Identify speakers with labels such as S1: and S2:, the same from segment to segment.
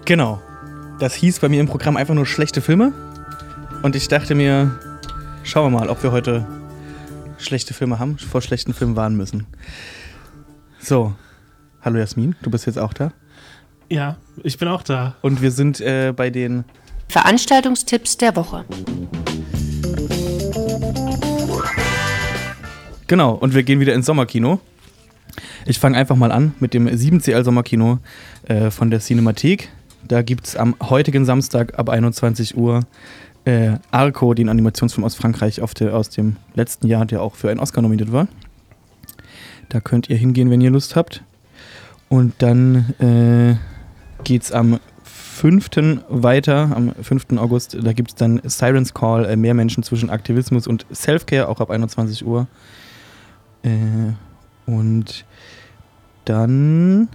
S1: Genau. Das hieß bei mir im Programm einfach nur schlechte Filme. Und ich dachte mir, schauen wir mal, ob wir heute schlechte Filme haben, vor schlechten Filmen warnen müssen. So, hallo Jasmin, du bist jetzt auch da?
S2: Ja, ich bin auch da.
S1: Und wir sind bei den
S3: Veranstaltungstipps der Woche.
S1: Genau, und wir gehen wieder ins Sommerkino. Ich fange einfach mal an mit dem 7CL Sommerkino von der Cinemathek. Da gibt es am heutigen Samstag ab 21 Uhr Arco, den Animationsfilm aus Frankreich aus dem letzten Jahr, der auch für einen Oscar nominiert war. Da könnt ihr hingehen, wenn ihr Lust habt. Und dann geht's am 5. weiter, am 5. August, da gibt es dann Sirens Call, mehr Menschen zwischen Aktivismus und Selfcare, auch ab 21 Uhr. Und dann,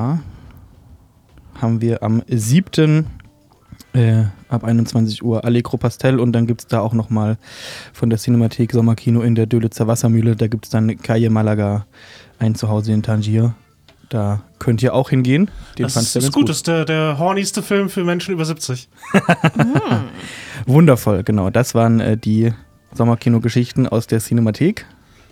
S1: haben wir am 7. Ab 21 Uhr Allegro Pastel und dann gibt es da auch nochmal von der Cinemathek Sommerkino in der Dölitzer Wassermühle, da gibt es dann Calle Malaga, ein Zuhause in Tangier. Da könnt ihr auch hingehen. Den
S2: das ist gut, das ist der hornigste Film für Menschen über 70.
S1: Wundervoll, genau. Das waren die Sommerkino-Geschichten aus der Cinemathek.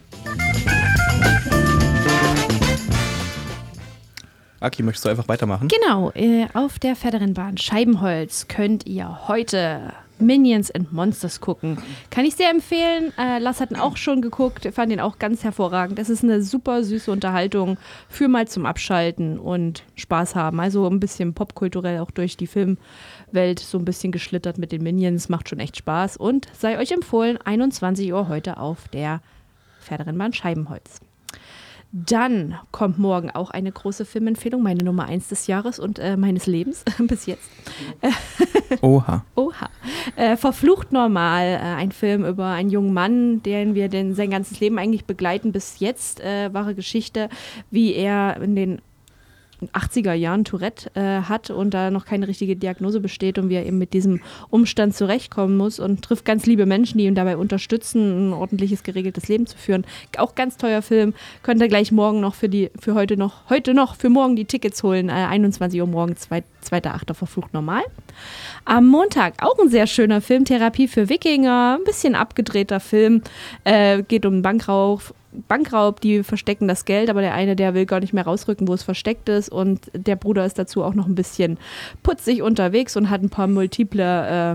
S1: Aki, möchtest du einfach weitermachen?
S4: Genau, auf der Pferderennbahn Scheibenholz könnt ihr heute Minions and Monsters gucken. Kann ich sehr empfehlen. Lars hat ihn auch schon geguckt, fand ihn auch ganz hervorragend. Das ist eine super süße Unterhaltung für mal zum Abschalten und Spaß haben. Also ein bisschen popkulturell auch durch die Filmwelt so ein bisschen geschlittert mit den Minions. Macht schon echt Spaß und sei euch empfohlen, 21 Uhr heute auf der Pferderennbahn Scheibenholz. Dann kommt morgen auch eine große Filmempfehlung, meine Nummer 1 des Jahres und meines Lebens bis jetzt.
S1: Oha.
S4: Verflucht normal, ein Film über einen jungen Mann, den wir sein ganzes Leben eigentlich begleiten bis jetzt. Wahre Geschichte, wie er in den 80er Jahren Tourette hat und da noch keine richtige Diagnose besteht und wie er eben mit diesem Umstand zurechtkommen muss und trifft ganz liebe Menschen, die ihn dabei unterstützen, ein ordentliches, geregeltes Leben zu führen. Auch ganz teuer Film. Könnt ihr gleich morgen noch für morgen die Tickets holen. 21 Uhr morgen, 2.8. Verflucht normal. Am Montag auch ein sehr schöner Film, Therapie für Wikinger. Ein bisschen abgedrehter Film. Geht um Bankraub, die verstecken das Geld, aber der eine, der will gar nicht mehr rausrücken, wo es versteckt ist und der Bruder ist dazu auch noch ein bisschen putzig unterwegs und hat ein paar multiple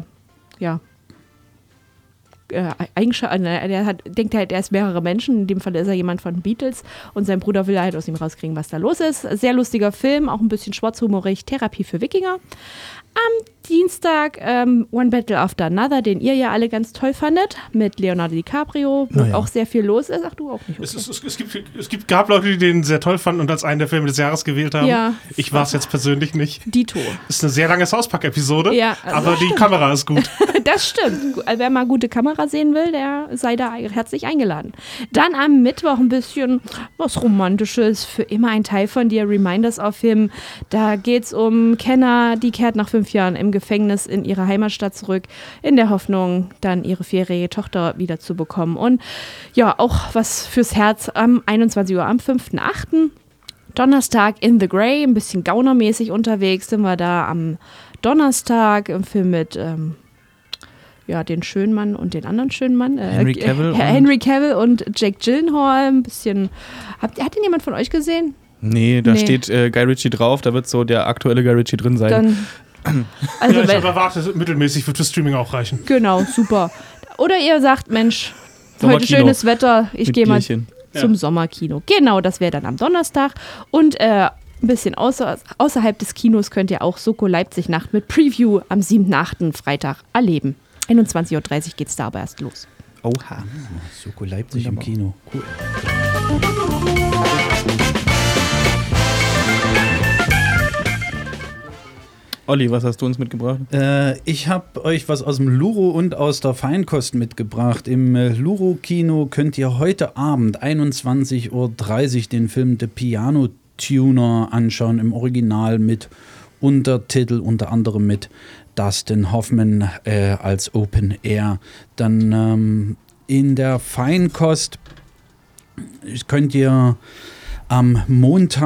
S4: Eigenschaften. Denkt halt, er ist mehrere Menschen, in dem Fall ist er jemand von Beatles und sein Bruder will halt aus ihm rauskriegen, was da los ist. Sehr lustiger Film, auch ein bisschen schwarzhumorig, Therapie für Wikinger. Am Dienstag One Battle After Another, den ihr ja alle ganz toll fandet, mit Leonardo DiCaprio, wo auch sehr viel los ist. Ach, du auch nicht.
S2: Okay. Es gab Leute, die den sehr toll fanden und als einen der Filme des Jahres gewählt haben. Ja. Ich war es jetzt persönlich nicht.
S4: Dito.
S2: Ist eine sehr lange South-Park-Episode, aber die
S4: stimmt.
S2: Kamera ist gut.
S4: Das stimmt. Wer mal gute Kamera sehen will, der sei da herzlich eingeladen. Dann am Mittwoch ein bisschen was Romantisches, für immer ein Teil von dir, Reminders of Him. Da geht es um Kenna, die kehrt nach 5 Jahren im Gefängnis in ihre Heimatstadt zurück, in der Hoffnung, dann ihre 4-jährige Tochter wieder zu bekommen. Und ja, auch was fürs Herz am 21 Uhr am 5.8. Donnerstag In the Grey, ein bisschen gaunermäßig unterwegs sind wir da am Donnerstag im Film mit den schönen Mann und den anderen schönen Mann. Henry Cavill und Jake Gyllenhaal. Ein bisschen. Hat den jemand von euch gesehen?
S1: Nee, da steht Guy Ritchie drauf, da wird so der aktuelle Guy Ritchie drin sein.
S2: Also ich habe erwartet, mittelmäßig wird für Streaming auch reichen.
S4: Genau, super. Oder ihr sagt, Mensch, heute schönes Wetter, ich gehe mal zum Sommerkino. Genau, das wäre dann am Donnerstag. Und ein bisschen außerhalb des Kinos könnt ihr auch Soko Leipzig Nacht mit Preview am 7.8. Freitag erleben. 21.30 Uhr geht es da aber erst los.
S1: Oha.
S5: Soko Leipzig im Kino. Cool.
S1: Olli, was hast du uns mitgebracht?
S5: Ich habe euch was aus dem Luro und aus der Feinkost mitgebracht. Im Luro-Kino könnt ihr heute Abend 21.30 Uhr den Film The Piano Tuner anschauen, im Original mit Untertitel, unter anderem mit Dustin Hoffman als Open Air. Dann in der Feinkost könnt ihr am Montag